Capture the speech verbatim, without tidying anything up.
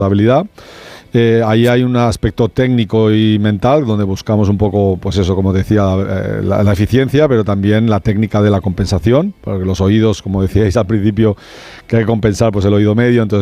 habilidad. Eh, ahí hay un aspecto técnico y mental donde buscamos un poco, pues eso, como decía, eh, la, la eficiencia, pero también la técnica de la compensación, porque los oídos, como decíais al principio, que hay que compensar pues el oído medio, entonces